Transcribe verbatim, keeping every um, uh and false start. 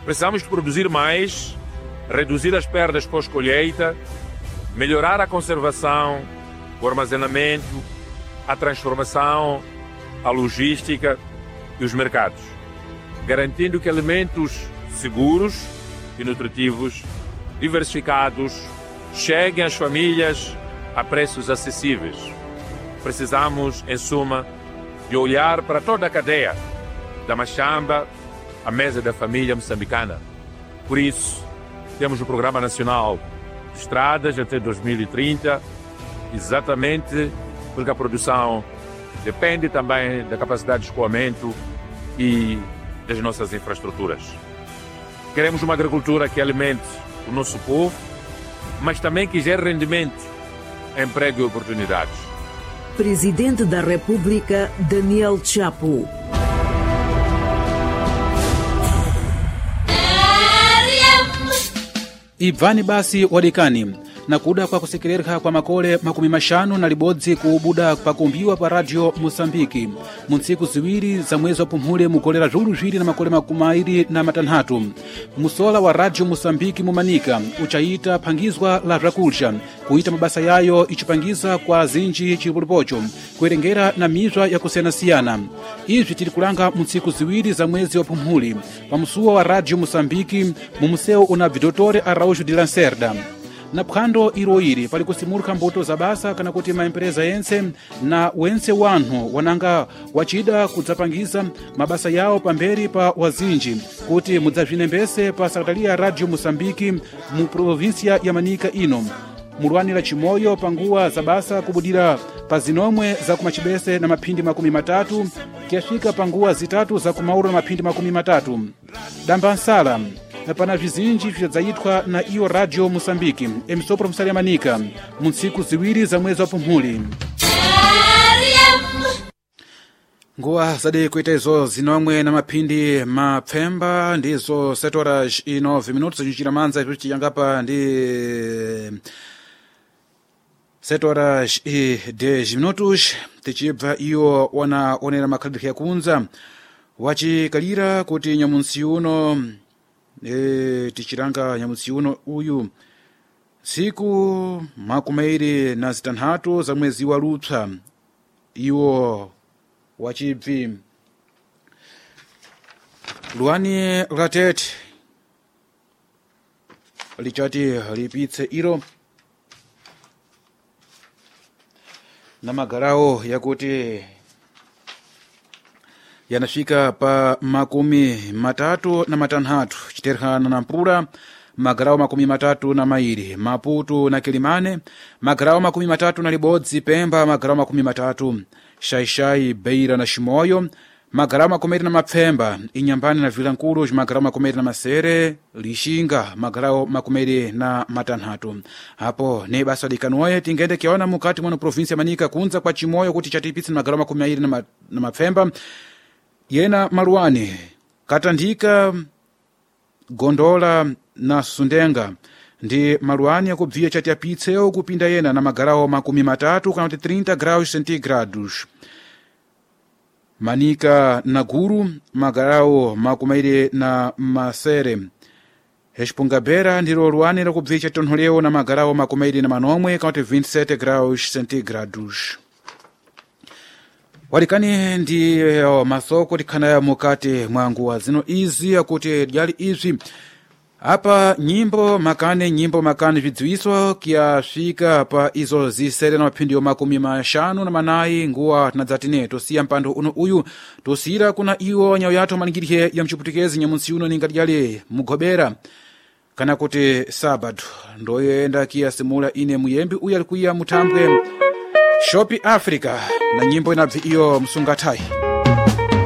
Precisamos de produzir mais, reduzir as perdas pós-colheita, melhorar a conservação, o armazenamento, a transformação, a logística e os mercados, garantindo que alimentos seguros e nutritivos, diversificados, cheguem às famílias a preços acessíveis. Precisamos, em suma, de olhar para toda a cadeia, da machamba à mesa da família moçambicana. Por isso, temos o Programa Nacional de Estradas até dois mil e trinta, exatamente porque a produção depende também da capacidade de escoamento e das nossas infraestruturas. Queremos uma agricultura que alimente o nosso povo, mas também que gere rendimento, emprego e oportunidades. Presidente da República, Daniel Chapo. Ibvani basi wadikani na kuda kwa kusekereka kwa makole makumi mashanu na libodzi kuubuda kwa kumbiwa pa radio Mosambiki munsiku ziwiri za mwezi wa Pumhule mukolera zulu zili na makole makumairi na matanhatu. Musola wa radio Mosambiki mumanika uchaita pangizwa la rakulcha kuita mabasa yayo ichipangiza kwa zinji chipulipocho kuerengera na mizwa ya kusiana-siana. Izi tilikulanga munsiku ziwiri za mwezi wa Pumhule pamusuwa wa radio Mosambiki mumuseo una Vidotore Araújo de Lacerda. Na phwando iroiri pali kusimuluka mbuto za basa kana kuti maempresa yense na wense wanhu wananga wachida kudzapangiza mabasa yawo pamberi pa wazinji kuti mudzazvinembese pa sakatalia radio Mosambiki mu provinsia ya Manika ino. Mulwanira chimoyo panguwa za basa kubudira pa zinomwe za kumachibese na maphindi makumi matatu kiafika panguwa zitatu za kumauro na maphindi makumi matatu. Damba nsala pana vizinji vyadzayitwa na iyo radio Mosambiki emisopro msali ya Manika munsiku ziwiri za mwezi wa Pumhuli. Nguwa zade kuita izo zinomwe na maphindi mapfemba ndizo sete horas e nove minutos zinjira manza ipichi yangapa ndi sete horas e dez minutos tichibva iyo wana onera makhalidwe ya kunza wachikalira kuti nyamunsi uno E, tichiranga nyamusi uno uyu siku makumairi na zitanhatu za mwezi wa Lupsa iwo wachibvi luani latete lichati lipitse iro na magarao yakuti yanafika pa makumi matatu na matanhatu chiterhana na Mpula, magarao makumi matatu na mairi Maputo na Kilimane, magarao makumi matatu na Libodzi Pemba, magarao makumi matatu Shaishai Beira na Shimoyo, magarao makumi na Mapfemba Inyambani na Vilankulu, magarao makumi na Masere Lishinga, magarao makumi na matanhatu. Hapo ne basa dikanoye tingende kiona mukati mwa provinsia Manika kunza kwa Chimoyo kuti chatipitsi magarao makumi na ma, na Mapfemba yena Maruani Katandika Gondola na Sundenga ndi Maruani yakubvia chati yapitseo kupinda yena na magarao makumi matatu kana trinta graus centigrados. Manika na Guru magarao makumi na Masere. Hespungabera ndiro Ruani yakubvia chati tonholeo na magarao makumi na manomwe kana vinte e sete graus centigrados. Walikani ndi yo masoko tikana mukati mwanguwa zino izi akuti dyali izi apa nyimbo makane nyimbo makane vidziwiso kiafika pa izo zisere na maphindi yo makumi mashanu na manayi nguwa tinadzatine tosiya mpando uno uyu tosira kuna iwo nyawo yato maningirihe ya mchiputikezi nyamunsi uno ninga dyali mugobera kana kuti sabado ndoyenda kiasimula ine muyembi uyu alikuya mutambwe Shopi Africa na nyimbo inabvi iyo Msungatai.